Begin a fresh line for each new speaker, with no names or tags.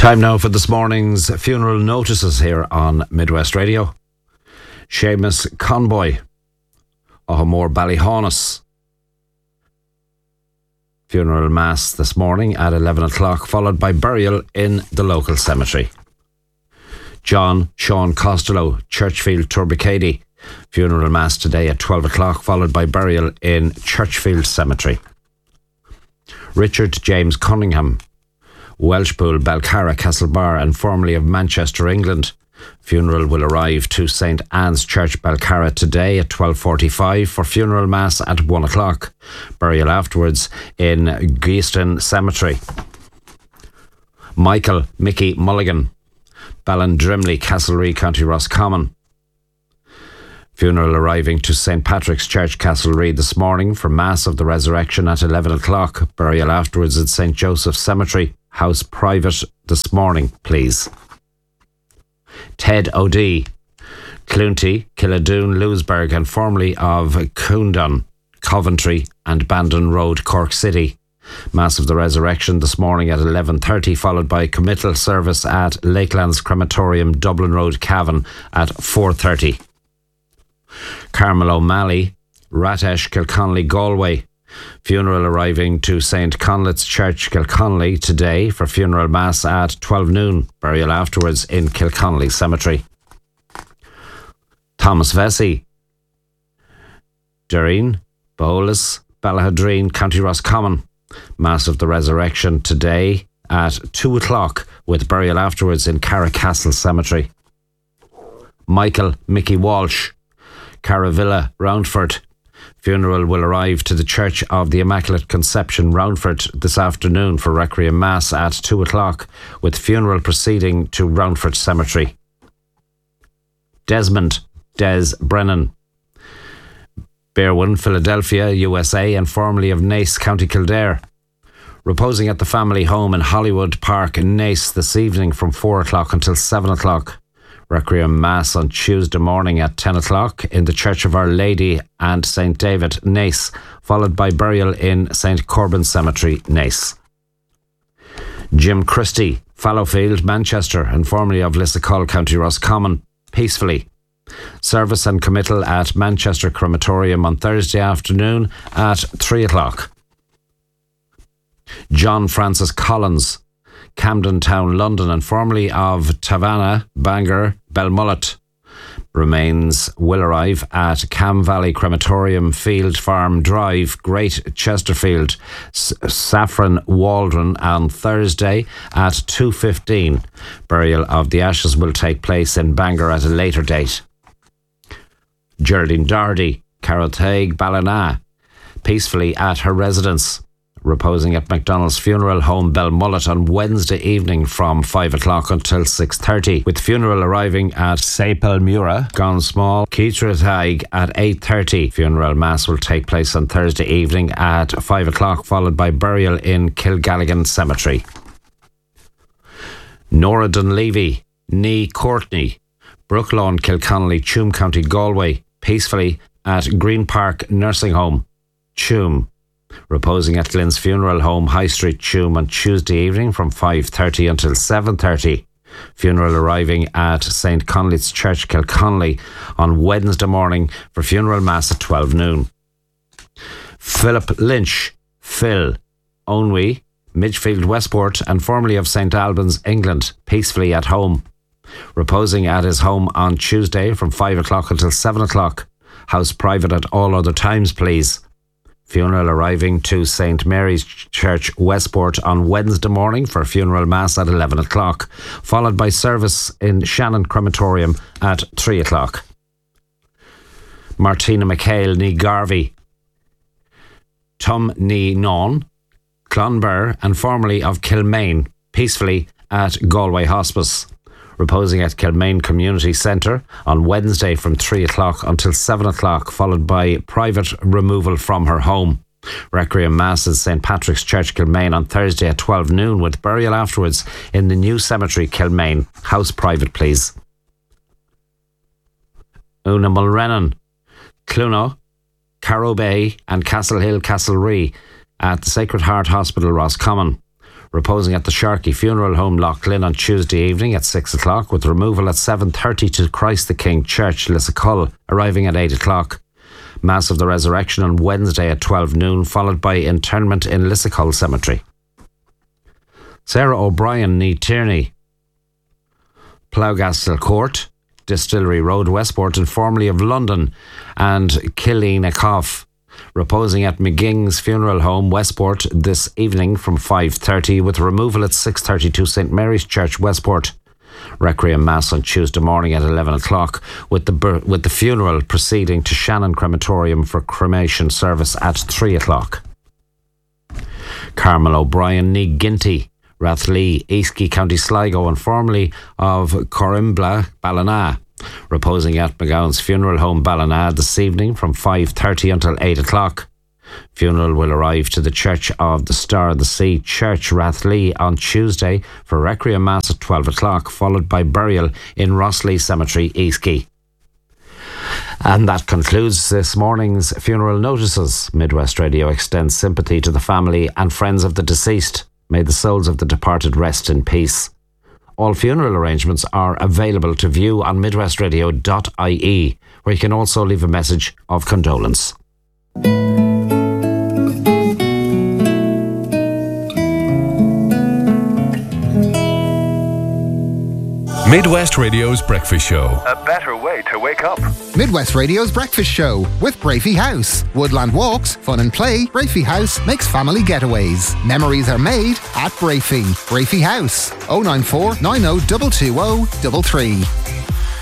Time now for this morning's funeral notices here on Midwest Radio. Seamus Conboy, O'Hamore Ballyhaunis. Funeral mass this morning at 11 o'clock, followed by burial in the local cemetery. John Sean Costello, Churchfield, Turbicady. Funeral mass today at 12 o'clock, followed by burial in Churchfield Cemetery. Richard James Cunningham, Welshpool, Balcarra, Castlebar, and formerly of Manchester, England. Funeral will arrive to St Anne's Church, Balcarra today at 12:45 for funeral mass at 1 o'clock. Burial afterwards in Geeston Cemetery. Michael Mickey Mulligan, Ballindrimley, Castlereagh, County Roscommon. Funeral arriving to St Patrick's Church, Castlereagh this morning for Mass of the Resurrection at 11 o'clock. Burial afterwards at St Joseph's Cemetery. House private this morning, please. Ted O'D, Cloonty, Killadoon, Lewisburg, and formerly of Coondon, Coventry, and Bandon Road, Cork City. Mass of the Resurrection this morning at 11:30, followed by committal service at Lakelands Crematorium, Dublin Road, Cavan at 4:30. Carmel O'Malley, Ratesh, Kilconnelly, Galway. Funeral arriving to St Conlet's Church, Kilconnelly today for funeral mass at 12 noon. Burial afterwards in Kilconnelly Cemetery. Thomas Vesey, Durreen, Bolas, Ballahadreen, County Roscommon. Mass of the Resurrection today at 2 o'clock with burial afterwards in Carracastle Cemetery. Michael Mickey Walsh, Caravilla, Roundford. Funeral will arrive to the Church of the Immaculate Conception, Roundford, this afternoon for Requiem Mass at 2 o'clock, with funeral proceeding to Roundford Cemetery. Desmond Des Brennan, Berwyn, Philadelphia, USA, and formerly of Naas, County Kildare. Reposing at the family home in Hollywood Park in Naas this evening from 4 o'clock until 7 o'clock. Requiem Mass on Tuesday morning at 10 o'clock in the Church of Our Lady and St David, Naas, followed by burial in St Corbin Cemetery, Naas. Jim Christie, Fallowfield, Manchester, and formerly of Lissacull, County Roscommon, peacefully. Service and committal at Manchester Crematorium on Thursday afternoon at 3 o'clock. John Francis Collins, Camden Town, London, and formerly of Tavanna, Bangor, Belmullet. Remains will arrive at Cam Valley Crematorium, Field Farm Drive, Great Chesterfield, Saffron Waldron on Thursday at 2:15. Burial of the ashes will take place in Bangor at a later date. Geraldine Doherty, Carrothaig, Ballina, peacefully at her residence. Reposing at McDonald's Funeral Home, Belmullet, on Wednesday evening from 5 o'clock until 6:30, with funeral arriving at Sapelmura, Gone Small, Keitrathaig at 8:30. Funeral mass will take place on Thursday evening at 5 o'clock, followed by burial in Kilgalligan Cemetery. Nora Dunleavy, Nee Courtney, Brooklawn, Kilconnelly, Tuam County, Galway, peacefully at Green Park Nursing Home, Tuam. Reposing at Glyn's Funeral Home, High Street, Tuam, on Tuesday evening from 5:30 until 7:30. Funeral arriving at St Conleth's Church, Kilconnelly, on Wednesday morning for funeral mass at 12 noon. Philip Lynch, Phil, Onwy, Midgefield, Westport, and formerly of St Albans, England, peacefully at home. Reposing at his home on Tuesday from 5 o'clock until 7 o'clock. House private at all other times, please. Funeral arriving to St Mary's Church, Westport, on Wednesday morning for funeral mass at 11 o'clock, followed by service in Shannon Crematorium at 3 o'clock. Martina McHale, Nee Garvey, Tum Nee Non, Clonbur, and formerly of Kilmaine, peacefully at Galway Hospice. Reposing at Kilmaine Community Centre on Wednesday from 3 o'clock until 7 o'clock, followed by private removal from her home. Requiem Mass in St Patrick's Church, Kilmaine, on Thursday at 12 noon, with burial afterwards in the new cemetery, Kilmaine. House private, please. Una Mulrennan, Cluno, Carrow Bay, and Castlehill, Castlereagh at the Sacred Heart Hospital, Roscommon. reposing at the Sharkey Funeral Home, Loughlin on Tuesday evening at 6 o'clock, with removal at 7:30 to Christ the King Church, Lissacull, arriving at 8 o'clock. Mass of the Resurrection on Wednesday at 12 noon, followed by interment in Lissacull Cemetery. Sarah O'Brien, Ní Tierney, Ploughgastle Court, Distillery Road, Westport, and formerly of London, and Killeen-a-Cough, reposing at McGing's Funeral Home, Westport, this evening from 5:30, with removal at 6:30 to St Mary's Church, Westport. Requiem Mass on Tuesday morning at 11 o'clock, with the funeral proceeding to Shannon Crematorium for cremation service at 3 o'clock. Carmel O'Brien, Ní Ginty, Rathlee, Easkey, County Sligo, and formerly of Corimbla, Ballina, reposing at McGowan's Funeral Home, Ballina, this evening from 5:30 until 8 o'clock. Funeral will arrive to the Church of the Star of the Sea, Church Rathlee, on Tuesday for Requiem Mass at 12 o'clock, followed by burial in Rossley Cemetery, Easkey. And that concludes this morning's funeral notices. Midwest Radio extends sympathy to the family and friends of the deceased. May the souls of the departed rest in peace. All funeral arrangements are available to view on midwestradio.ie, where you can also leave a message of condolence.
Midwest Radio's Breakfast Show.
A better way to wake up.
Midwest Radio's Breakfast Show with Brafey House. Woodland walks, fun and play. Brafey House makes family getaways. Memories are made at Brafey. Brafey House. 094 90 220 33.